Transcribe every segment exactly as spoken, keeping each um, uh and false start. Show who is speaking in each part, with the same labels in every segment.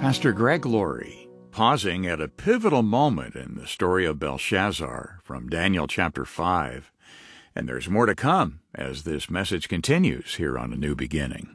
Speaker 1: Pastor Greg Laurie, pausing at a pivotal moment in the story of Belshazzar from Daniel chapter five. And there's more to come as this message continues here on A New Beginning.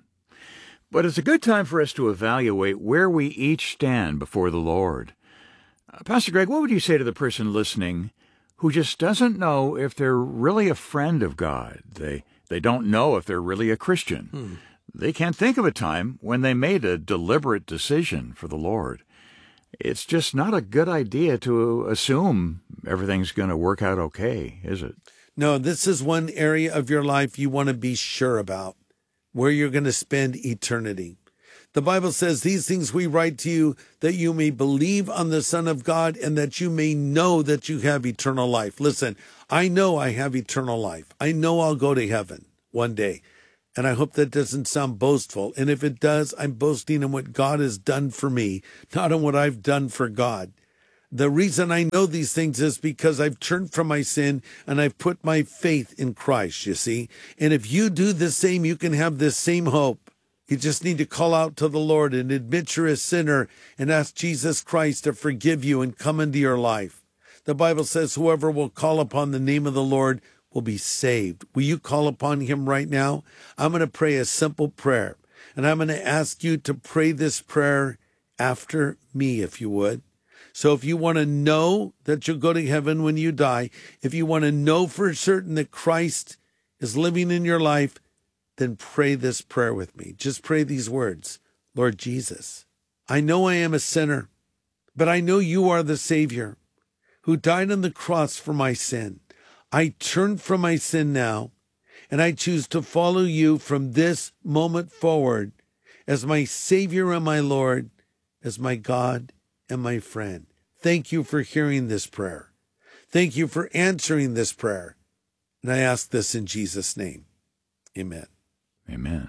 Speaker 1: But it's a good time for us to evaluate where we each stand before the Lord. Uh, Pastor Greg, what would you say to the person listening who just doesn't know if they're really a friend of God? They, they don't know if they're really a Christian. Hmm. They can't think of a time when they made a deliberate decision for the Lord. It's just not a good idea to assume everything's going to work out okay, is it?
Speaker 2: No, this is one area of your life you want to be sure about, where you're going to spend eternity. The Bible says, these things we write to you, that you may believe on the Son of God and that you may know that you have eternal life. Listen, I know I have eternal life. I know I'll go to heaven one day. And I hope that doesn't sound boastful. And if it does, I'm boasting in what God has done for me, not in what I've done for God. The reason I know these things is because I've turned from my sin and I've put my faith in Christ, you see. And if you do the same, you can have this same hope. You just need to call out to the Lord and admit you're a sinner and ask Jesus Christ to forgive you and come into your life. The Bible says whoever will call upon the name of the Lord will be saved. Will you call upon him right now? I'm going to pray a simple prayer, and I'm going to ask you to pray this prayer after me, if you would. So if you want to know that you'll go to heaven when you die, if you want to know for certain that Christ is living in your life, then pray this prayer with me. Just pray these words. Lord Jesus, I know I am a sinner, but I know you are the Savior who died on the cross for my sin. I turn from my sin now, and I choose to follow you from this moment forward as my Savior and my Lord, as my God and my friend. Thank you for hearing this prayer. Thank you for answering this prayer. And I ask this in Jesus' name. Amen.
Speaker 1: Amen.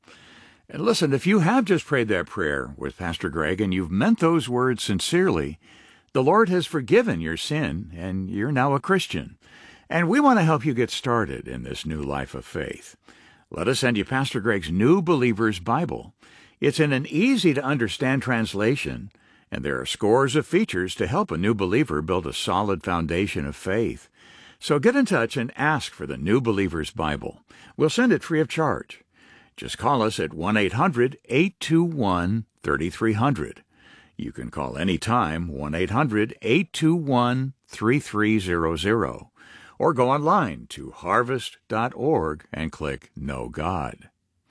Speaker 1: And listen, if you have just prayed that prayer with Pastor Greg and you've meant those words sincerely, the Lord has forgiven your sin and you're now a Christian. And we want to help you get started in this new life of faith. Let us send you Pastor Greg's New Believer's Bible. It's in an easy-to-understand translation, and there are scores of features to help a new believer build a solid foundation of faith. So get in touch and ask for the New Believer's Bible. We'll send it free of charge. Just call us at one eight hundred, eight two one, three three zero zero. You can call anytime, one eight hundred, eight two one, three three zero zero. Or go online to harvest dot org and click Know God.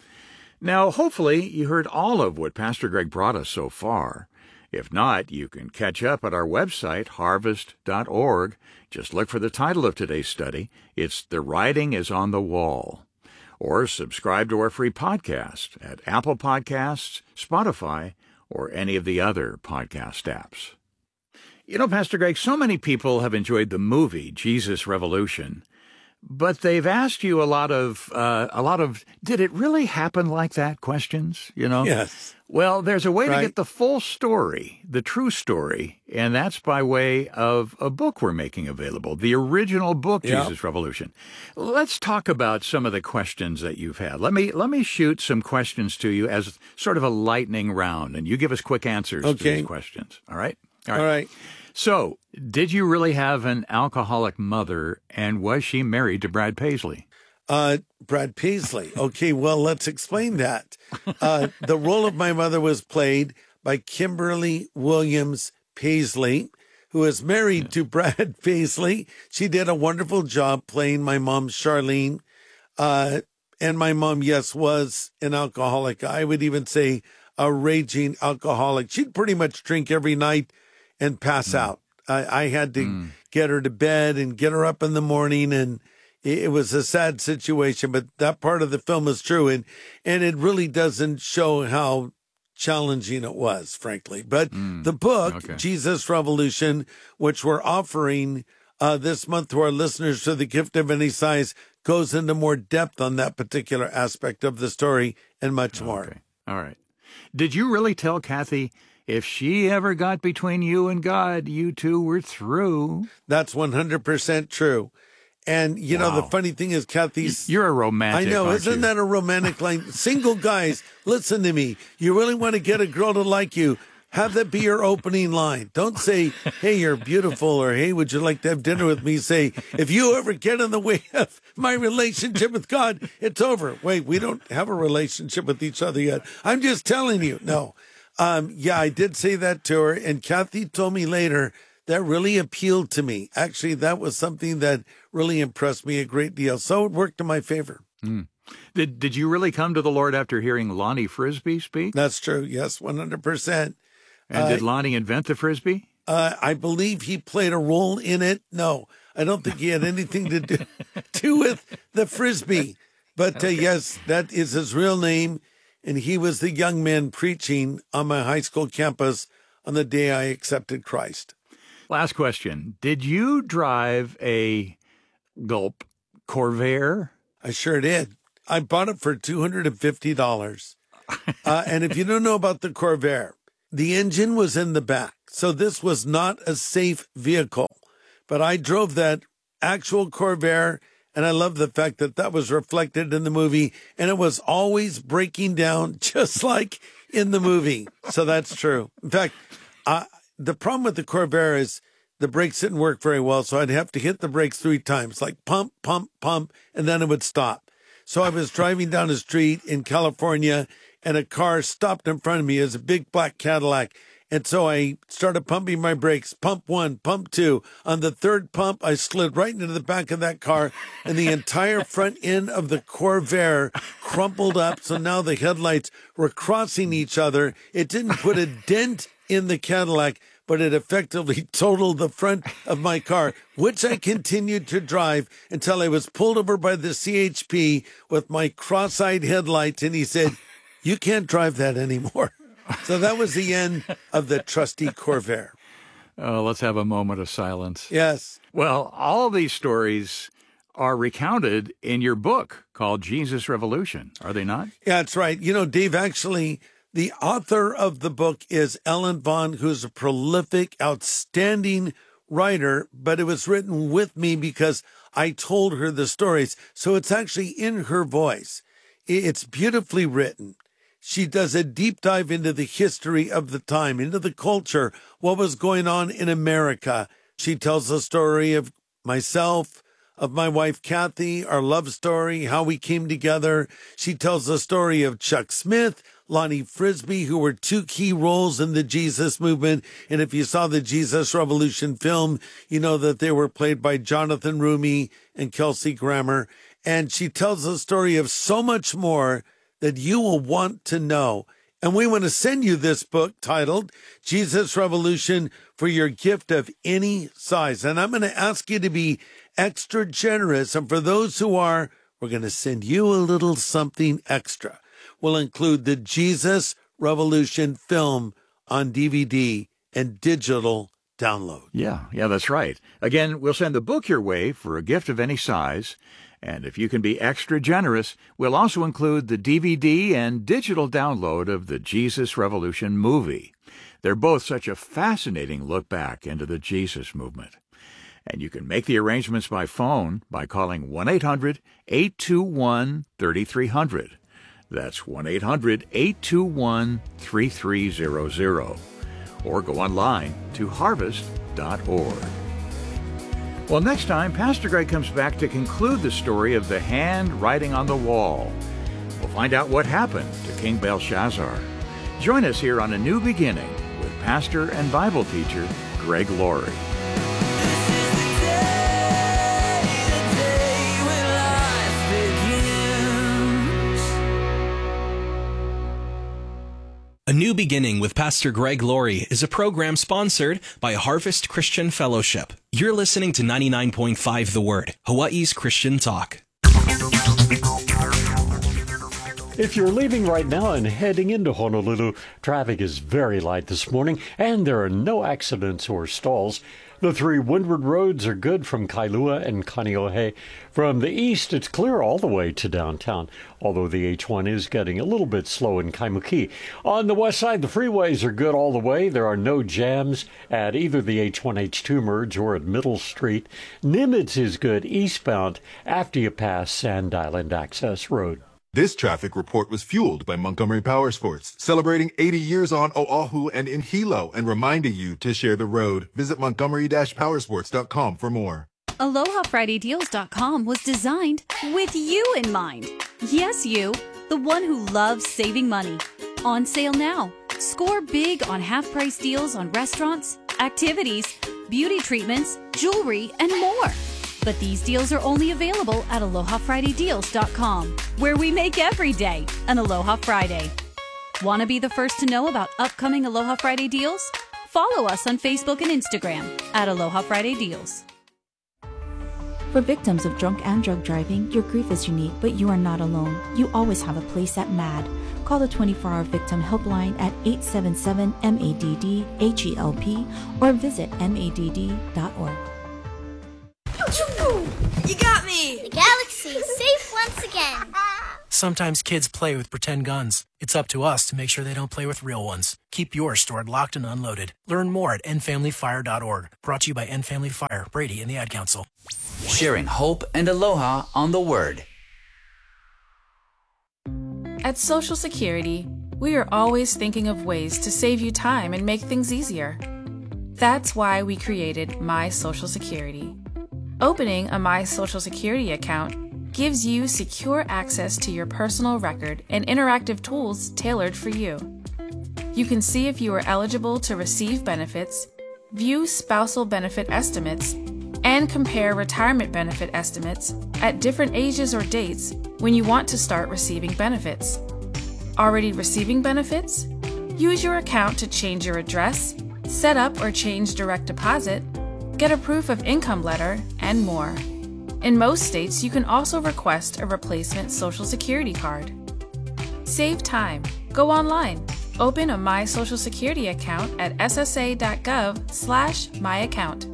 Speaker 1: Now, hopefully, you heard all of what Pastor Greg brought us so far. If not, you can catch up at our website, harvest dot org. Just look for the title of today's study. It's The Writing is on the Wall. Or subscribe to our free podcast at Apple Podcasts, Spotify, or any of the other podcast apps. You know, Pastor Greg, so many people have enjoyed the movie Jesus Revolution, but they've asked you a lot of, uh, a lot of, did it really happen like that questions, you know?
Speaker 2: Yes.
Speaker 1: Well, there's a way
Speaker 2: right.
Speaker 1: to get the full story, the true story, and that's by way of a book we're making available, the original book,
Speaker 2: yep.
Speaker 1: Jesus Revolution. Let's talk about some of the questions that you've had. Let me let me shoot some questions to you as sort of a lightning round, and you give us quick answers
Speaker 2: okay.
Speaker 1: to these questions, all right?
Speaker 2: All right. All right.
Speaker 1: So, did you really have an alcoholic mother, and was she married to Brad Paisley?
Speaker 2: Uh, Brad Paisley. Okay, well, let's explain that. Uh, the role of my mother was played by Kimberly Williams Paisley, who is married yeah. to Brad Paisley. She did a wonderful job playing my mom, Charlene. Uh, and my mom, yes, was an alcoholic. I would even say a raging alcoholic. She'd pretty much drink every night and pass mm. out. I, I had to mm. get her to bed and get her up in the morning, and it was a sad situation, but that part of the film is true, and, and it really doesn't show how challenging it was, frankly. But mm. the book, okay. Jesus Revolution, which we're offering uh, this month to our listeners to the gift of any size, goes into more depth on that particular aspect of the story and much
Speaker 1: okay.
Speaker 2: more.
Speaker 1: All right. Did you really tell Kathy, if she ever got between you and God, you two were through?
Speaker 2: That's one hundred percent true. And, you wow. know, the funny thing is, Kathy's...
Speaker 1: You're a romantic,
Speaker 2: I know,
Speaker 1: aren't
Speaker 2: isn't
Speaker 1: you?
Speaker 2: that a romantic line? Single guys, listen to me. You really want to get a girl to like you, Have that be your opening line. Don't say, hey, you're beautiful, or hey, would you like to have dinner with me? Say, if you ever get in the way of my relationship with God, it's over. Wait, we don't have a relationship with each other yet. I'm just telling you. No. Um, yeah, I did say that to her, and Kathy told me later that really appealed to me. Actually, that was something that really impressed me a great deal. So it worked in my favor.
Speaker 1: Mm. Did Did you really come to the Lord after hearing Lonnie Frisbee speak?
Speaker 2: That's true. Yes, one hundred percent.
Speaker 1: And uh, did Lonnie invent the Frisbee?
Speaker 2: Uh, I believe he played a role in it. No, I don't think he had anything to do, do with the Frisbee. But uh, okay. yes, that is his real name. And he was the young man preaching on my high school campus on the day I accepted Christ.
Speaker 1: Last question. Did you drive a Gulp Corvair?
Speaker 2: I sure did. I bought it for two hundred fifty dollars. Uh, and if you don't know about the Corvair, the engine was in the back. So this was not a safe vehicle. But I drove that actual Corvair, and I love the fact that that was reflected in the movie, and it was always breaking down just like in the movie. So that's true. In fact, uh, the problem with the Corvair is the brakes didn't work very well, so I'd have to hit the brakes three times, like pump, pump, pump, and then it would stop. So I was driving down the street in California, and a car stopped in front of me. It was a big black Cadillac. And so I started pumping my brakes, pump one, pump two. On the third pump, I slid right into the back of that car, and the entire front end of the Corvair crumpled up. So now the headlights were crossing each other. It didn't put a dent in the Cadillac, but it effectively totaled the front of my car, which I continued to drive until I was pulled over by the C H P with my cross-eyed headlights, and he said, "You can't drive that anymore." So that was the end of the trusty Corvair.
Speaker 1: Oh, let's have a moment of silence.
Speaker 2: Yes.
Speaker 1: Well, all of these stories are recounted in your book called Jesus Revolution, are they not?
Speaker 2: Yeah, that's right. You know, Dave, actually, the author of the book is Ellen Vaughn, who's a prolific, outstanding writer, but it was written with me because I told her the stories. So it's actually in her voice. It's beautifully written. She does a deep dive into the history of the time, into the culture, what was going on in America. She tells the story of myself, of my wife, Kathy, our love story, how we came together. She tells the story of Chuck Smith, Lonnie Frisbee, who were two key roles in the Jesus movement. And if you saw the Jesus Revolution film, you know that they were played by Jonathan Rumi and Kelsey Grammer. And she tells the story of so much more that you will want to know. And we want to send you this book titled Jesus Revolution for your gift of any size. And I'm going to ask you to be extra generous. And for those who are, we're going to send you a little something extra. We'll include the Jesus Revolution film on D V D and digital download.
Speaker 1: Yeah, yeah, that's right. Again, we'll send the book your way for a gift of any size. And if you can be extra generous, we'll also include the D V D and digital download of the Jesus Revolution movie. They're both such a fascinating look back into the Jesus movement. And you can make the arrangements by phone by calling one eight hundred, eight two one, three three zero zero. That's one eight hundred, eight two one, three three zero zero. Or go online to harvest dot org. Well, next time, Pastor Greg comes back to conclude the story of the hand writing on the wall. We'll find out what happened to King Belshazzar. Join us here on A New Beginning with pastor and Bible teacher Greg Laurie.
Speaker 3: A New Beginning with Pastor Greg Laurie is a program sponsored by Harvest Christian Fellowship. You're listening to ninety-nine point five The Word, Hawaii's Christian talk.
Speaker 4: If you're leaving right now and heading into Honolulu, traffic is very light this morning, and there are no accidents or stalls. The three windward roads are good from Kailua and Kaneohe. From the east, it's clear all the way to downtown, although the H one is getting a little bit slow in Kaimuki. On the west side, the freeways are good all the way. There are no jams at either the H one H two merge or at Middle Street. Nimitz is good eastbound after you pass Sand Island Access Road.
Speaker 5: This traffic report was fueled by Montgomery Powersports, celebrating eighty years on Oahu and in Hilo and reminding you to share the road. Visit montgomery dash powersports dot com for more.
Speaker 6: Aloha Friday Deals dot com was designed with you in mind. Yes, you, the one who loves saving money. On sale now. Score big on half-price deals on restaurants, activities, beauty treatments, jewelry, and more. But these deals are only available at Aloha Friday Deals dot com, where we make every day an Aloha Friday. Want to be the first to know about upcoming Aloha Friday deals? Follow us on Facebook and Instagram at Aloha Friday Deals.
Speaker 7: For victims of drunk and drug driving, your grief is unique, but you are not alone. You always have a place at M A D. Call the twenty-four hour Victim Helpline at eight seven seven, M A D D, H E L P or visit M A D D dot org.
Speaker 8: You got me!
Speaker 9: The galaxy is safe once again.
Speaker 10: Sometimes kids play with pretend guns. It's up to us to make sure they don't play with real ones. Keep yours stored locked and unloaded. Learn more at end family fire dot org. Brought to you by End Family Fire, Brady, and the Ad Council.
Speaker 11: Sharing hope and aloha on the Word.
Speaker 12: At Social Security, we are always thinking of ways to save you time and make things easier. That's why we created My Social Security. Opening a My Social Security account gives you secure access to your personal record and interactive tools tailored for you. You can see if you are eligible to receive benefits, view spousal benefit estimates, and compare retirement benefit estimates at different ages or dates when you want to start receiving benefits. Already receiving benefits? Use your account to change your address, set up or change direct deposit, get a proof of income letter, and more. In most states, you can also request a replacement Social Security card. Save time. Go online. Open a My Social Security account at S S A dot gov slash my account.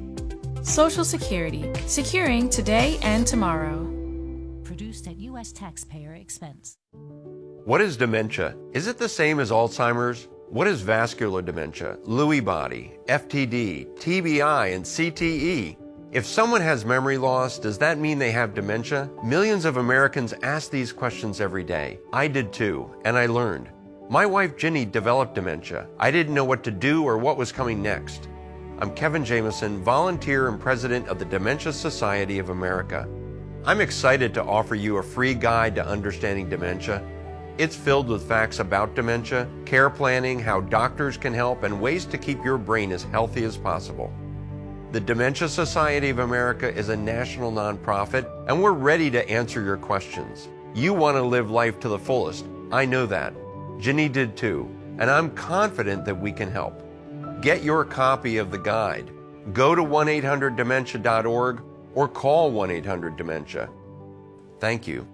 Speaker 12: Social Security, securing today and tomorrow.
Speaker 13: Produced at U S taxpayer expense.
Speaker 14: What is dementia? Is it the same as Alzheimer's? What is vascular dementia, Lewy body, F T D, T B I, and C T E? If someone has memory loss, does that mean they have dementia? Millions of Americans ask these questions every day. I did too, and I learned. My wife Ginny developed dementia. I didn't know what to do or what was coming next. I'm Kevin Jameson, volunteer and president of the Dementia Society of America. I'm excited to offer you a free guide to understanding dementia. It's filled with facts about dementia, care planning, how doctors can help, and ways to keep your brain as healthy as possible. The Dementia Society of America is a national nonprofit, and we're ready to answer your questions. You want to live life to the fullest. I know that. Ginny did too, and I'm confident that we can help. Get your copy of the guide. Go to one eight hundred dementia dot org or call one eight hundred dementia. Thank you.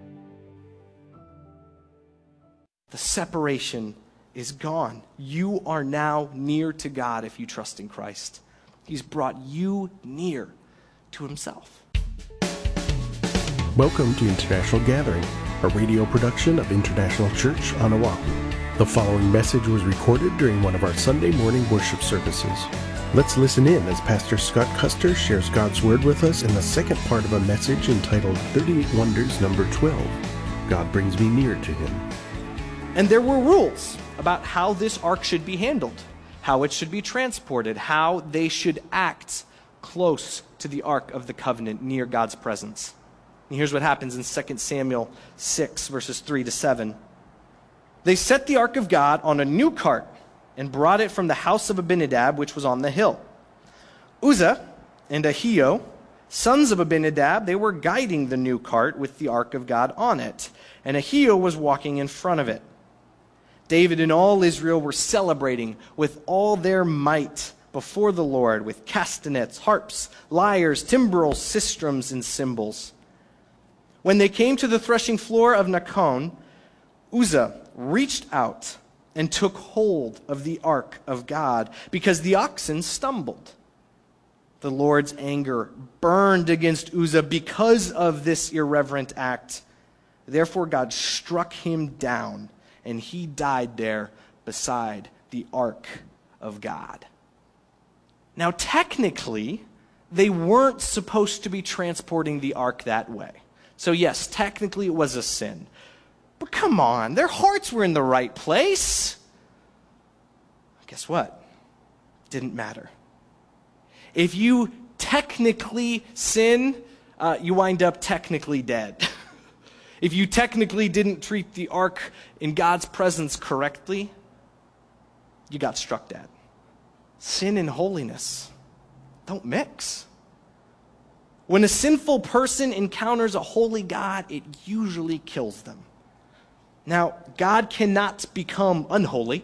Speaker 15: The separation is gone. You are now near to God if you trust in Christ. He's brought you near to himself.
Speaker 16: Welcome to International Gathering, a radio production of International Church on Oahu. The following message was recorded during one of our Sunday morning worship services. Let's listen in as Pastor Scott Custer shares God's Word with us in the second part of a message entitled thirty-eight Wonders Number twelve. God brings me near to him.
Speaker 15: And there were rules about how this ark should be handled, how it should be transported, how they should act close to the Ark of the Covenant near God's presence. And here's what happens in Second Samuel six, verses three to seven. They set the Ark of God on a new cart and brought it from the house of Abinadab, which was on the hill. Uzzah and Ahio, sons of Abinadab, they were guiding the new cart with the Ark of God on it, and Ahio was walking in front of it. David and all Israel were celebrating with all their might before the Lord with castanets, harps, lyres, timbrels, sistrums, and cymbals. When they came to the threshing floor of Nakon, Uzzah reached out and took hold of the ark of God because the oxen stumbled. The Lord's anger burned against Uzzah because of this irreverent act. Therefore, God struck him down, and he died there beside the ark of God. Now, technically, they weren't supposed to be transporting the ark that way. So yes, technically it was a sin. But come on, their hearts were in the right place. Guess what? Didn't matter. If you technically sin, uh, you wind up technically dead. If you technically didn't treat the ark in God's presence correctly, you got struck dead. Sin and holiness don't mix. When a sinful person encounters a holy God, it usually kills them. Now, God cannot become unholy.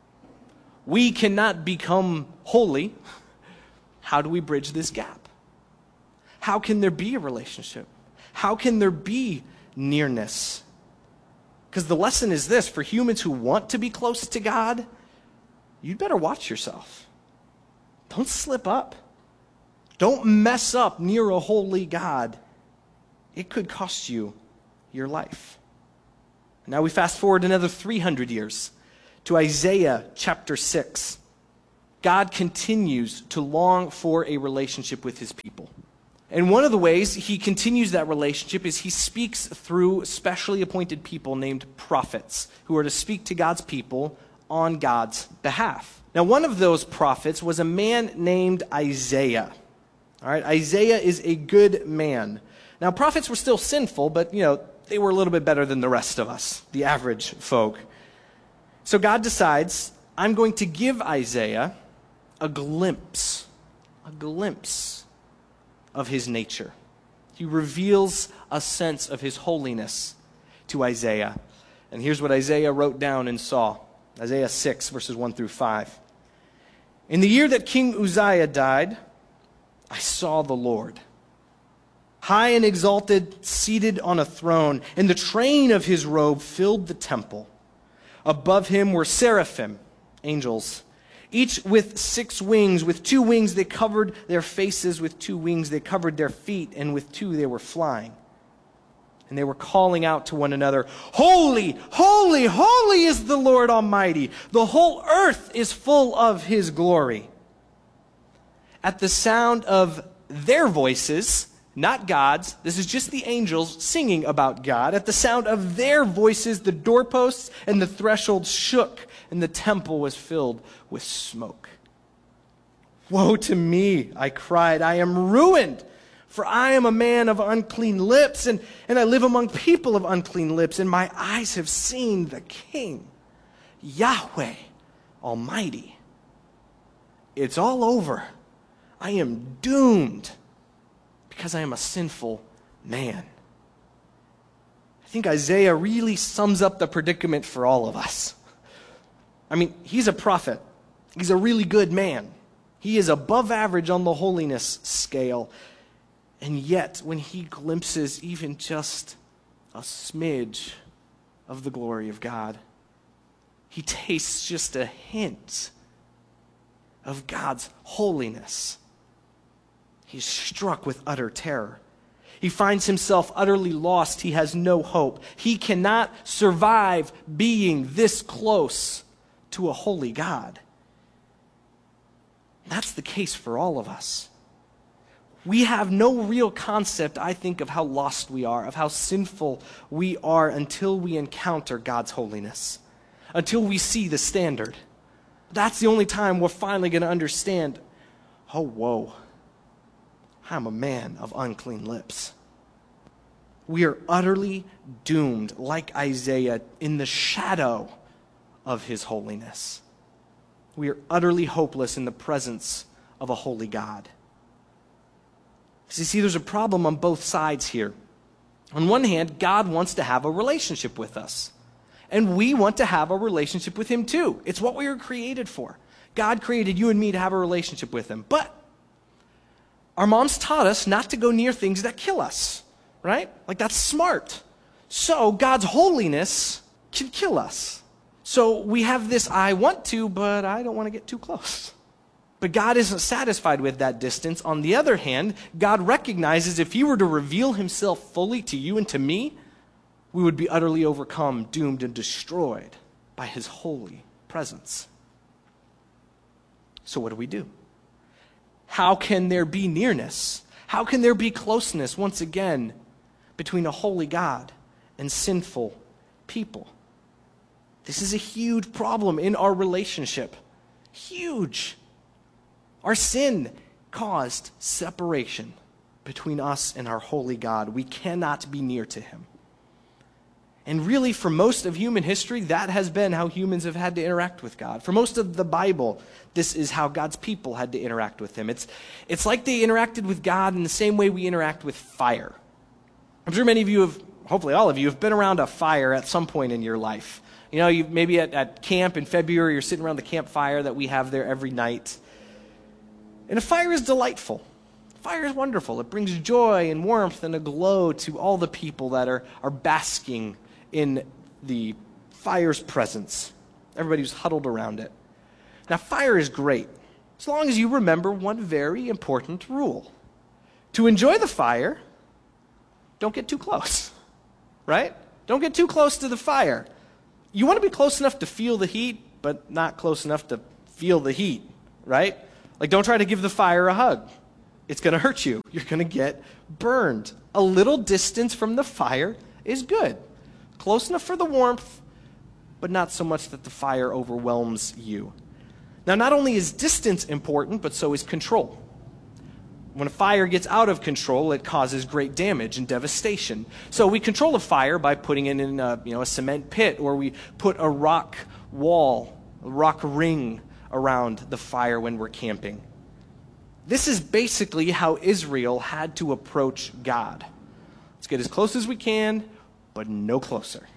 Speaker 15: We cannot become holy. How do we bridge this gap? How can there be a relationship? How can there be nearness? Because the lesson is this: for humans who want to be close to God, you'd better watch yourself. Don't slip up. Don't mess up near a holy God. It could cost you your life. Now we fast forward another three hundred years to Isaiah chapter six. God continues to long for a relationship with his people. And one of the ways he continues that relationship is he speaks through specially appointed people named prophets who are to speak to God's people on God's behalf. Now, one of those prophets was a man named Isaiah. All right, Isaiah is a good man. Now, prophets were still sinful, but, you know, they were a little bit better than the rest of us, the average folk. So God decides, I'm going to give Isaiah a glimpse, a glimpse of his nature. He reveals a sense of his holiness to Isaiah. And here's what Isaiah wrote down and saw. Isaiah six, verses one through five. In the year that King Uzziah died, I saw the Lord, high and exalted, seated on a throne, and the train of his robe filled the temple. Above him were seraphim, angels, each with six wings. With two wings they covered their faces, with two wings they covered their feet, and with two they were flying. And they were calling out to one another, Holy, holy, holy is the Lord Almighty. The whole earth is full of his glory. At the sound of their voices, not God's, this is just the angels singing about God. At the sound of their voices, the doorposts and the threshold shook, and the temple was filled with smoke. Woe to me, I cried, I am ruined, for I am a man of unclean lips, and, and I live among people of unclean lips, and my eyes have seen the King, Yahweh Almighty. It's all over. I am doomed because I am a sinful man. I think Isaiah really sums up the predicament for all of us. I mean, he's a prophet. He's a really good man. He is above average on the holiness scale. And yet, when he glimpses even just a smidge of the glory of God, he tastes just a hint of God's holiness. He's struck with utter terror. He finds himself utterly lost. He has no hope. He cannot survive being this close to a holy God. That's the case for all of us. We have no real concept, I think, of how lost we are, of how sinful we are until we encounter God's holiness, until we see the standard. That's the only time we're finally going to understand, oh, whoa, I'm a man of unclean lips. We are utterly doomed, like Isaiah, in the shadow of his holiness. We are utterly hopeless in the presence of a holy God. So you see, there's a problem on both sides here. On one hand, God wants to have a relationship with us. And we want to have a relationship with him too. It's what we were created for. God created you and me to have a relationship with him. But our moms taught us not to go near things that kill us, right? Like, that's smart. So God's holiness can kill us. So we have this, I want to, but I don't want to get too close. But God isn't satisfied with that distance. On the other hand, God recognizes if he were to reveal himself fully to you and to me, we would be utterly overcome, doomed, and destroyed by his holy presence. So what do we do? How can there be nearness? How can there be closeness, once again, between a holy God and sinful people. This is a huge problem in our relationship. Huge. Our sin caused separation between us and our holy God. We cannot be near to him. And really, for most of human history, that has been how humans have had to interact with God. For most of the Bible, this is how God's people had to interact with him. It's, it's like they interacted with God in the same way we interact with fire. I'm sure many of you have, hopefully all of you, have been around a fire at some point in your life. You know, you maybe at, at camp in February, you're sitting around the campfire that we have there every night. And a fire is delightful. Fire is wonderful. It brings joy and warmth and a glow to all the people that are, are basking in the fire's presence. Everybody was huddled around it. Now, fire is great, as long as you remember one very important rule. To enjoy the fire, don't get too close, right? Don't get too close to the fire. You want to be close enough to feel the heat, but not close enough to feel the heat, right? Like, don't try to give the fire a hug. It's going to hurt you. You're going to get burned. A little distance from the fire is good. Close enough for the warmth, but not so much that the fire overwhelms you. Now, not only is distance important, but so is control. When a fire gets out of control, it causes great damage and devastation. So we control a fire by putting it in a, you know, a cement pit, or we put a rock wall, a rock ring around the fire when we're camping. This is basically how Israel had to approach God. Let's get as close as we can, but no closer.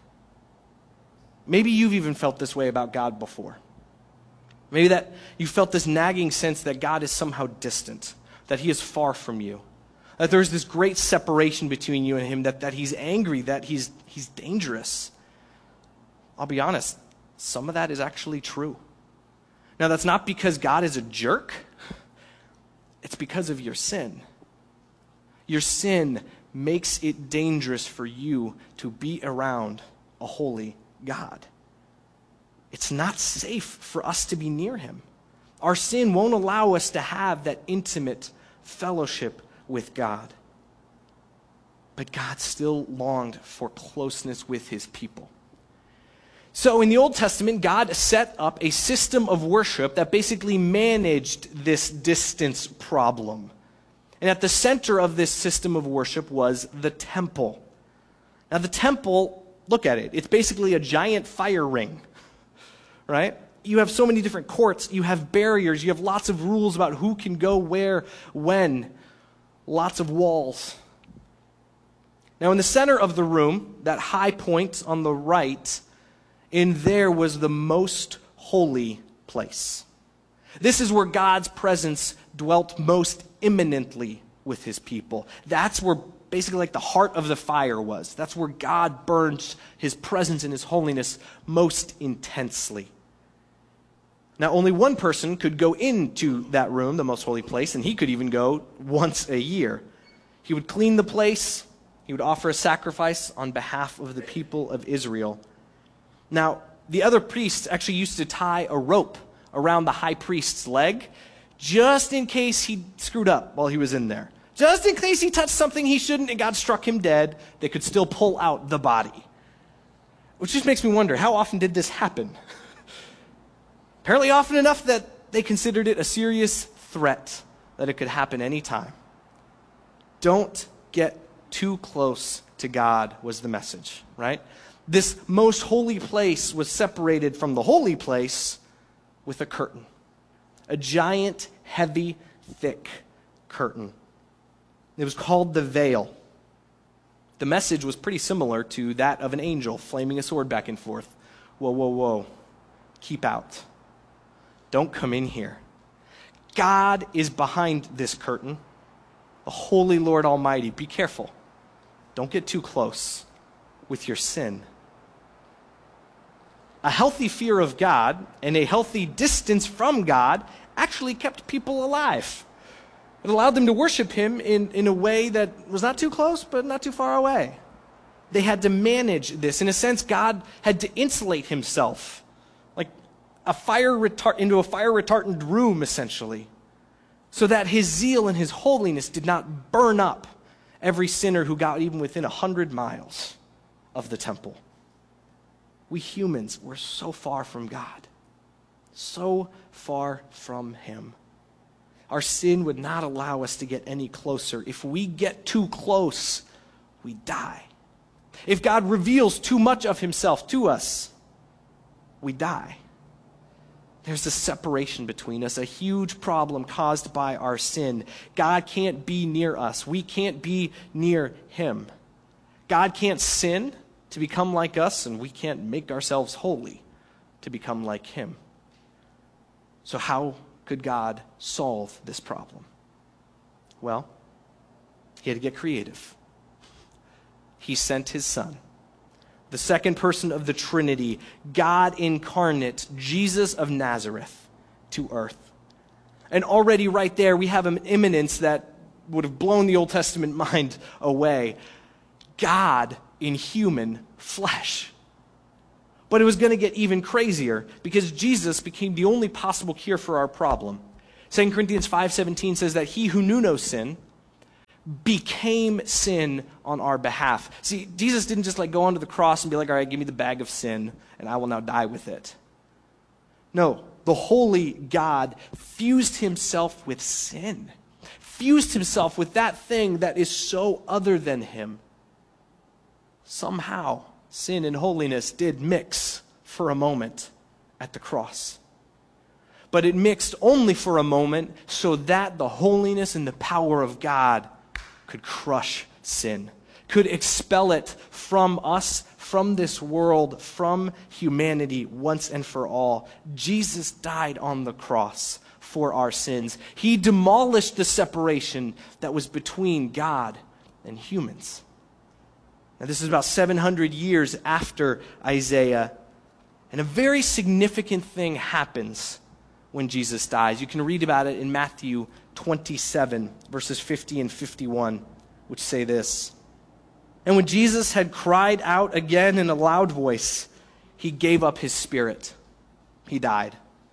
Speaker 15: Maybe you've even felt this way about God before. Maybe that you felt this nagging sense that God is somehow distant, that he is far from you, that there's this great separation between you and him, that, that he's angry, that he's, he's dangerous. I'll be honest, some of that is actually true. Now, that's not because God is a jerk. It's because of your sin. Your sin makes it dangerous for you to be around a holy God. It's not safe for us to be near him. Our sin won't allow us to have that intimate fellowship with God. But God still longed for closeness with his people. So in the Old Testament, God set up a system of worship that basically managed this distance problem. And at the center of this system of worship was the temple. Now the temple, look at it, it's basically a giant fire ring, right? You have so many different courts, you have barriers, you have lots of rules about who can go where, when, lots of walls. Now in the center of the room, that high point on the right, in there was the most holy place. This is where God's presence dwelt most imminently with his people. That's where basically like the heart of the fire was. That's where God burns his presence and his holiness most intensely. Now, only one person could go into that room, the most holy place, and he could even go once a year. He would clean the place. He would offer a sacrifice on behalf of the people of Israel. Now, the other priests actually used to tie a rope around the high priest's leg just in case he screwed up while he was in there. Just in case he touched something he shouldn't and God struck him dead, they could still pull out the body. Which just makes me wonder, how often did this happen? Apparently often enough that they considered it a serious threat that it could happen anytime. Don't get too close to God was the message, right? This most holy place was separated from the holy place with a curtain. A giant, heavy, thick curtain. It was called the veil. The message was pretty similar to that of an angel flaming a sword back and forth. Whoa, whoa, whoa. Keep out. Don't come in here. God is behind this curtain. The Holy Lord Almighty. Be careful. Don't get too close with your sin. A healthy fear of God and a healthy distance from God actually kept people alive. It allowed them to worship him in, in a way that was not too close, but not too far away. They had to manage this. In a sense, God had to insulate himself, like a fire retard- into a fire retardant room, essentially, so that his zeal and his holiness did not burn up every sinner who got even within a hundred miles of the temple. We humans, we're so far from God. So far from him. Our sin would not allow us to get any closer. If we get too close, we die. If God reveals too much of himself to us, we die. There's a separation between us, a huge problem caused by our sin. God can't be near us. We can't be near him. God can't sin to become like us, and we can't make ourselves holy to become like him. So how could God solve this problem? Well, he had to get creative. He sent his son, the second person of the Trinity, God incarnate, Jesus of Nazareth, to earth. And already right there, we have an imminence that would have blown the Old Testament mind away. God in human flesh. But it was going to get even crazier because Jesus became the only possible cure for our problem. Second Corinthians five seventeen says that he who knew no sin became sin on our behalf. See, Jesus didn't just like go onto the cross and be like, all right, give me the bag of sin and I will now die with it. No, the holy God fused himself with sin, fused himself with that thing that is so other than him. Somehow, sin and holiness did mix for a moment at the cross. But it mixed only for a moment so that the holiness and the power of God could crush sin, could expel it from us, from this world, from humanity once and for all. Jesus died on the cross for our sins. He demolished the separation that was between God and humans. Now, this is about seven hundred years after Isaiah, and a very significant thing happens when Jesus dies. You can read about it in Matthew twenty-seven, verses fifty and fifty-one, which say this. And when Jesus had cried out again in a loud voice, he gave up his spirit. He died.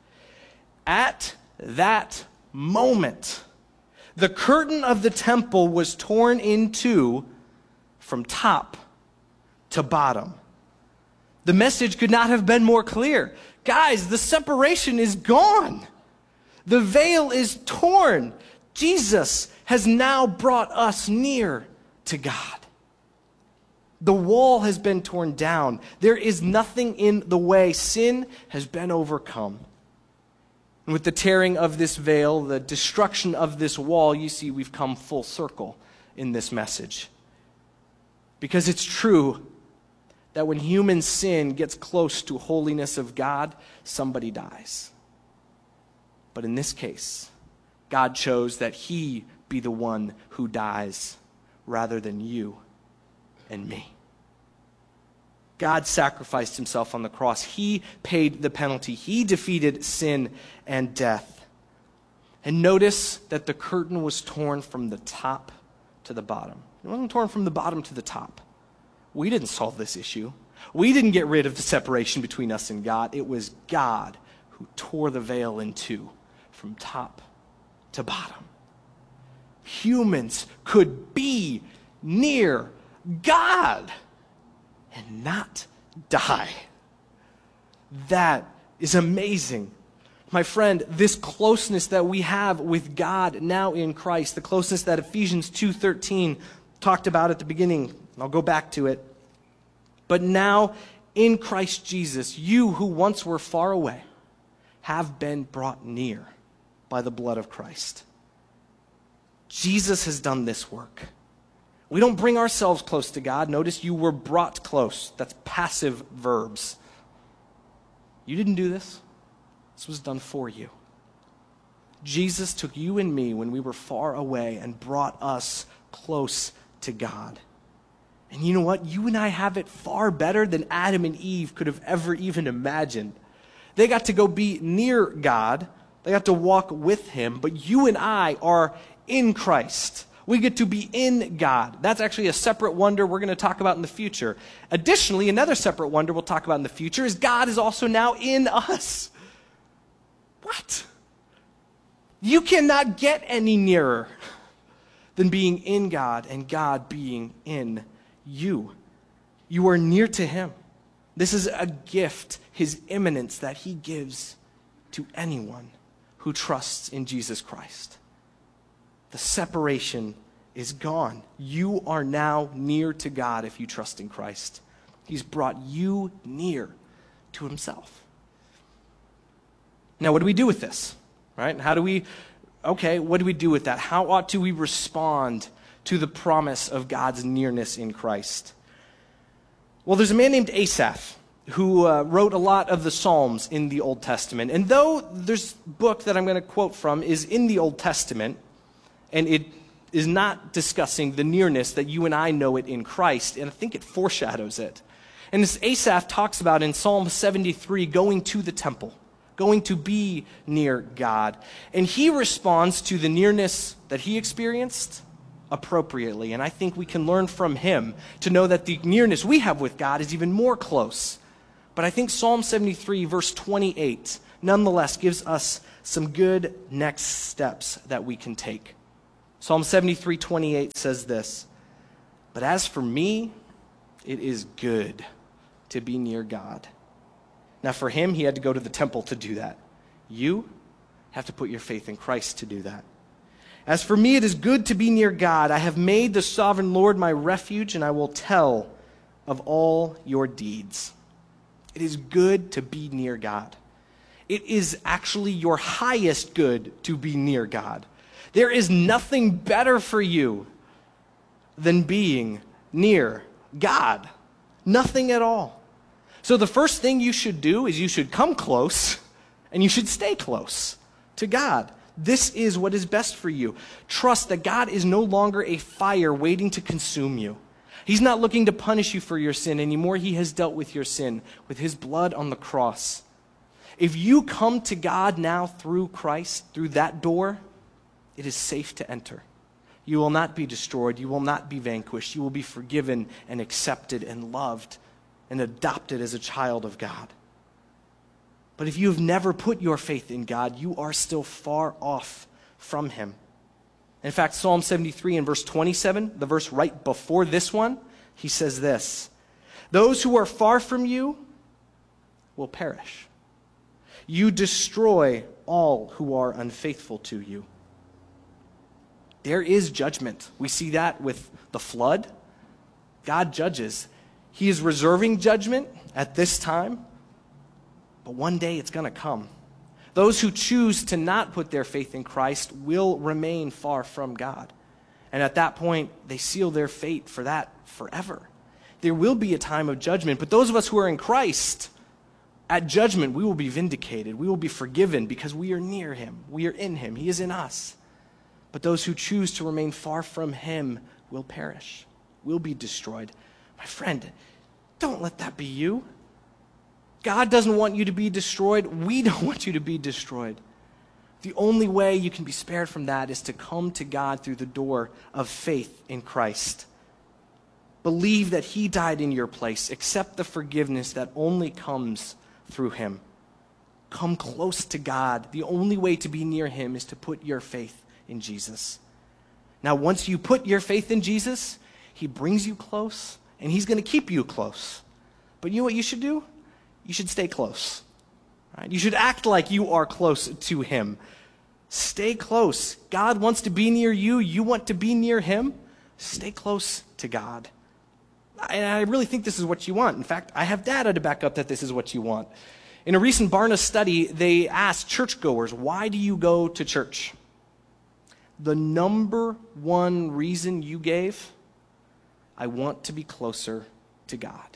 Speaker 15: At that moment, the curtain of the temple was torn in two from top to bottom. The message could not have been more clear. Guys, the separation is gone. The veil is torn. Jesus has now brought us near to God. The wall has been torn down. There is nothing in the way. Sin has been overcome. And with the tearing of this veil, the destruction of this wall, you see we've come full circle in this message. Because it's true that when human sin gets close to holiness of God, somebody dies. But in this case, God chose that he be the one who dies rather than you and me. God sacrificed himself on the cross. He paid the penalty. He defeated sin and death. And notice that the curtain was torn from the top to the bottom. It wasn't torn from the bottom to the top. We didn't solve this issue. We didn't get rid of the separation between us and God. It was God who tore the veil in two from top to bottom. Humans could be near God and not die. That is amazing. My friend, this closeness that we have with God now in Christ, the closeness that Ephesians two thirteen talked about at the beginning, I'll go back to it. But now in Christ Jesus, you who once were far away have been brought near by the blood of Christ. Jesus has done this work. We don't bring ourselves close to God. Notice you were brought close. That's passive verbs. You didn't do this. This was done for you. Jesus took you and me when we were far away and brought us close to God. And you know what? You and I have it far better than Adam and Eve could have ever even imagined. They got to go be near God. They got to walk with him. But you and I are in Christ. We get to be in God. That's actually a separate wonder we're going to talk about in the future. Additionally, another separate wonder we'll talk about in the future is God is also now in us. What? You cannot get any nearer than being in God and God being in you. You are near to him. This is a gift, his immanence that he gives to anyone who trusts in Jesus Christ. The separation is gone. You are now near to God if you trust in Christ. He's brought you near to himself. Now, what do we do with this? Right? How do we, okay, what do we do with that? How ought to we respond to the promise of God's nearness in Christ? Well, there's a man named Asaph who uh, wrote a lot of the Psalms in the Old Testament. And though this book that I'm going to quote from is in the Old Testament, and it is not discussing the nearness that you and I know it in Christ, and I think it foreshadows it. And this Asaph talks about in Psalm seventy-three going to the temple, going to be near God. And he responds to the nearness that he experienced appropriately. And I think we can learn from him to know that the nearness we have with God is even more close. But I think Psalm seventy-three, verse twenty-eight, nonetheless gives us some good next steps that we can take. Psalm seventy-three, twenty-eight says this, "But as for me, it is good to be near God." Now for him, he had to go to the temple to do that. You have to put your faith in Christ to do that. "As for me, it is good to be near God. I have made the sovereign Lord my refuge, and I will tell of all your deeds." It is good to be near God. It is actually your highest good to be near God. There is nothing better for you than being near God. Nothing at all. So the first thing you should do is you should come close and you should stay close to God. This is what is best for you. Trust that God is no longer a fire waiting to consume you. He's not looking to punish you for your sin anymore. He has dealt with your sin with his blood on the cross. If you come to God now through Christ, through that door, it is safe to enter. You will not be destroyed. You will not be vanquished. You will be forgiven and accepted and loved and adopted as a child of God. But if you have never put your faith in God, you are still far off from him. In fact, Psalm seventy-three and verse twenty-seven, the verse right before this one, he says this, "Those who are far from you will perish. You destroy all who are unfaithful to you." There is judgment. We see that with the flood. God judges. He is reserving judgment at this time, but one day it's going to come. Those who choose to not put their faith in Christ will remain far from God. And at that point, they seal their fate for that forever. There will be a time of judgment, but those of us who are in Christ, at judgment, we will be vindicated. We will be forgiven because we are near him. We are in him. He is in us. But those who choose to remain far from him will perish, will be destroyed. My friend, don't let that be you. God doesn't want you to be destroyed. We don't want you to be destroyed. The only way you can be spared from that is to come to God through the door of faith in Christ. Believe that he died in your place. Accept the forgiveness that only comes through him. Come close to God. The only way to be near him is to put your faith in Jesus. Now, once you put your faith in Jesus, he brings you close, and he's going to keep you close. But you know what you should do? You should stay close. Right? You should act like you are close to him. Stay close. God wants to be near you. You want to be near him. Stay close to God. And I really think this is what you want. In fact, I have data to back up that this is what you want. In a recent Barna study, they asked churchgoers, why do you go to church? The number one reason you gave, I want to be closer to God.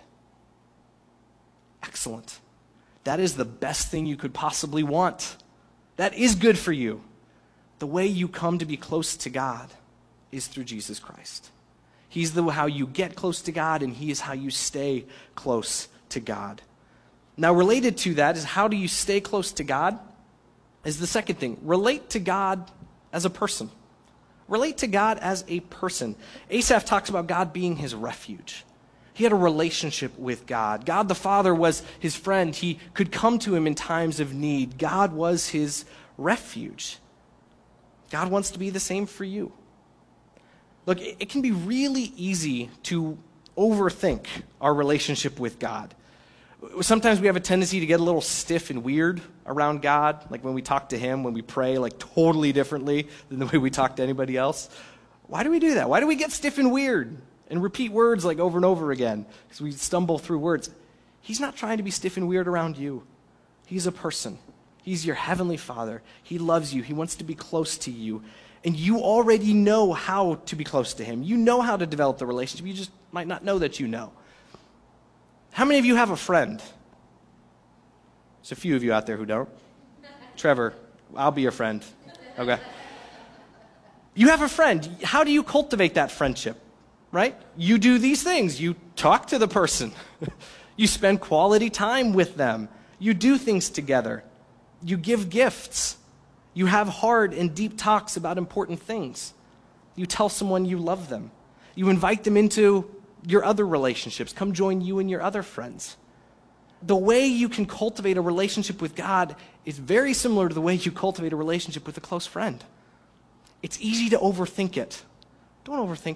Speaker 15: Excellent. That is the best thing you could possibly want. That is good for you. The way you come to be close to God is through Jesus Christ. He's the how you get close to God, and he is how you stay close to God. Now, related to that is how do you stay close to God? Is the second thing. Relate to God as a person. Relate to God as a person. Asaph talks about God being his refuge. He had a relationship with God. God the Father was his friend. He could come to him in times of need. God was his refuge. God wants to be the same for you. Look, it can be really easy to overthink our relationship with God. Sometimes we have a tendency to get a little stiff and weird around God, like when we talk to him, when we pray, like totally differently than the way we talk to anybody else. Why do we do that? Why do we get stiff and weird and repeat words like over and over again? Because we stumble through words. He's not trying to be stiff and weird around you. He's a person. He's your heavenly Father. He loves you. He wants to be close to you. And you already know how to be close to him. You know how to develop the relationship. You just might not know that you know. How many of you have a friend? There's a few of you out there who don't. Trevor, I'll be your friend. Okay. You have a friend. How do you cultivate that friendship? Right? You do these things. You talk to the person. You spend quality time with them. You do things together. You give gifts. You have hard and deep talks about important things. You tell someone you love them. You invite them into your other relationships. Come join you and your other friends. The way you can cultivate a relationship with God is very similar to the way you cultivate a relationship with a close friend. It's easy to overthink it. Don't overthink